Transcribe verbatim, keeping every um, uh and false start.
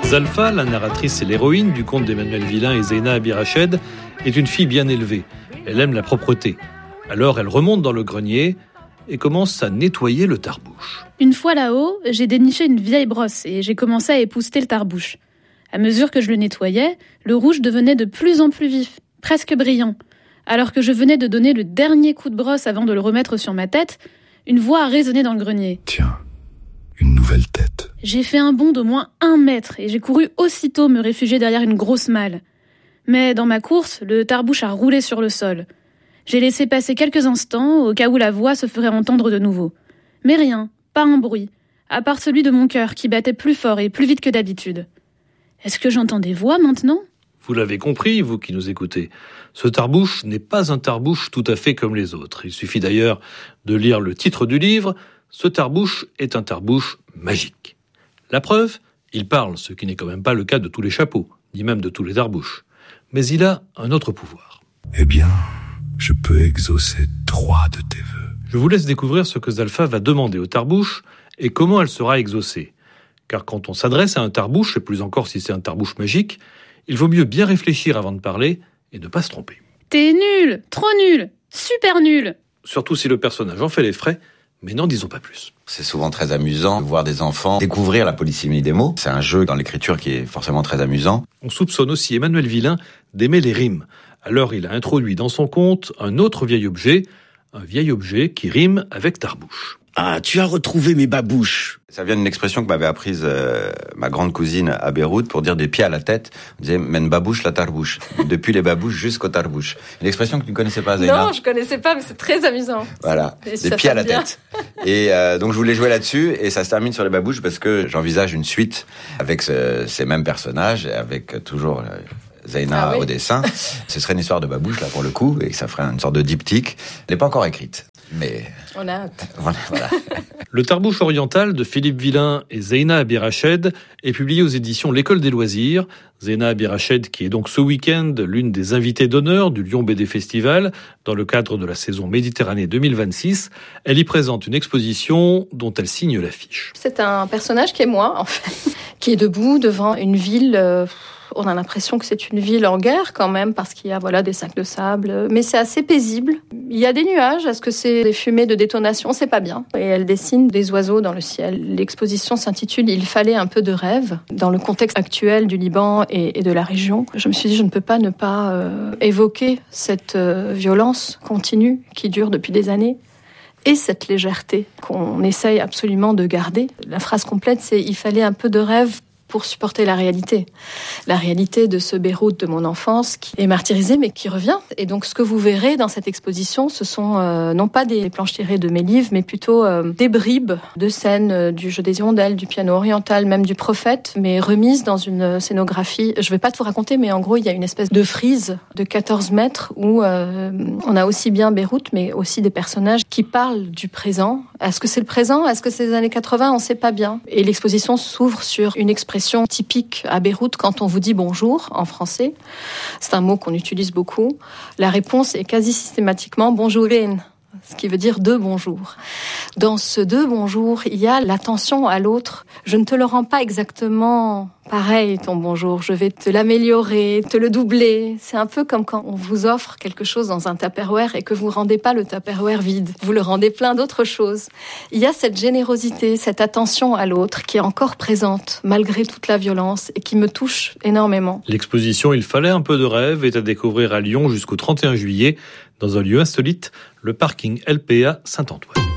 Zalfa, la narratrice et l'héroïne du conte d'Emmanuel Villain et Zeina Abirached, est une fille bien élevée. Elle aime la propreté. Alors elle remonte dans le grenier et commence à nettoyer le tarbouche. Une fois là-haut, j'ai déniché une vieille brosse et j'ai commencé à épousseter le tarbouche. À mesure que je le nettoyais, le rouge devenait de plus en plus vif, presque brillant. Alors que je venais de donner le dernier coup de brosse avant de le remettre sur ma tête, une voix a résonné dans le grenier. Tiens, une nouvelle tête. J'ai fait un bond d'au moins un mètre et j'ai couru aussitôt me réfugier derrière une grosse malle. Mais dans ma course, le tarbouche a roulé sur le sol. J'ai laissé passer quelques instants au cas où la voix se ferait entendre de nouveau. Mais rien, pas un bruit, à part celui de mon cœur qui battait plus fort et plus vite que d'habitude. Est-ce que j'entends des voix maintenant ? Vous l'avez compris, vous qui nous écoutez. Ce tarbouche n'est pas un tarbouche tout à fait comme les autres. Il suffit d'ailleurs de lire le titre du livre. Ce tarbouche est un tarbouche magique. La preuve, il parle, ce qui n'est quand même pas le cas de tous les chapeaux, ni même de tous les tarbouches. Mais il a un autre pouvoir. Eh bien, je peux exaucer trois de tes vœux. Je vous laisse découvrir ce que Zalfa va demander au tarbouche et comment elle sera exaucée. Car quand on s'adresse à un tarbouche, et plus encore si c'est un tarbouche magique, il vaut mieux bien réfléchir avant de parler et ne pas se tromper. T'es nul, trop nul, super nul. Surtout si le personnage en fait les frais, mais n'en disons pas plus. C'est souvent très amusant de voir des enfants découvrir la polysémie des mots. C'est un jeu dans l'écriture qui est forcément très amusant. On soupçonne aussi Emmanuel Villain d'aimer les rimes. Alors il a introduit dans son conte un autre vieil objet, un vieil objet qui rime avec tarbouche. Ah, tu as retrouvé mes babouches. Ça vient d'une expression que m'avait apprise euh, ma grande cousine à Beyrouth pour dire des pieds à la tête. On disait « men babouche la tarbouche ». Depuis les babouches jusqu'au tarbouche. Une expression que tu ne connaissais pas, Zeina ? Non, je connaissais pas, mais c'est très amusant. Voilà, Et des pieds à la bien. tête. Et euh, donc je voulais jouer là-dessus et ça se termine sur les babouches parce que j'envisage une suite avec ce, ces mêmes personnages, avec toujours... Euh, Zeina ah oui. au dessin. Ce serait une histoire de babouche, là, pour le coup, et ça ferait une sorte de diptyque. Elle n'est pas encore écrite, mais... On a hâte. Voilà, voilà. Le tarbouche oriental de Philippe Villain et Zeina Abirached est publié aux éditions L'École des loisirs. Zeina Abirached, qui est donc ce week-end l'une des invitées d'honneur du Lyon B D Festival, dans le cadre de la saison Méditerranée deux mille vingt-six. Elle y présente une exposition dont elle signe l'affiche. C'est un personnage qui est moi, en fait, qui est debout devant une ville... Euh... On a l'impression que c'est une ville en guerre quand même parce qu'il y a voilà des sacs de sable, mais c'est assez paisible. Il y a des nuages, est-ce que c'est des fumées de détonation ? C'est pas bien. Et elle dessine des oiseaux dans le ciel. L'exposition s'intitule « Il fallait un peu de rêve ». Dans le contexte actuel du Liban et, et de la région, je me suis dit je ne peux pas ne pas euh, évoquer cette euh, violence continue qui dure depuis des années. Et cette légèreté qu'on essaye absolument de garder. La phrase complète, c'est « Il fallait un peu de rêve » pour supporter la réalité. La réalité de ce Beyrouth de mon enfance qui est martyrisé mais qui revient. Et donc ce que vous verrez dans cette exposition, ce sont euh, non pas des planches tirées de mes livres, mais plutôt euh, des bribes de scènes euh, du jeu des hirondelles, du piano oriental, même du prophète, mais remises dans une scénographie. Je vais pas tout raconter, mais en gros, il y a une espèce de frise de quatorze mètres où euh, on a aussi bien Beyrouth, mais aussi des personnages qui parlent du présent. Est-ce que c'est le présent ? Est-ce que c'est les années quatre-vingts ? On sait pas bien. Et l'exposition s'ouvre sur une expression typique à Beyrouth quand on vous dit bonjour en français. C'est un mot qu'on utilise beaucoup. La réponse est quasi systématiquement bonjourin, ce qui veut dire deux bonjours. Dans ce deux bonjours, il y a l'attention à l'autre. Je ne te le rends pas exactement pareil, ton bonjour. Je vais te l'améliorer, te le doubler. C'est un peu comme quand on vous offre quelque chose dans un Tupperware et que vous ne rendez pas le Tupperware vide. Vous le rendez plein d'autres choses. Il y a cette générosité, cette attention à l'autre qui est encore présente malgré toute la violence et qui me touche énormément. L'exposition « Il fallait un peu de rêve » est à découvrir à Lyon jusqu'au trente et un juillet dans un lieu insolite, le parking L P A Saint-Antoine.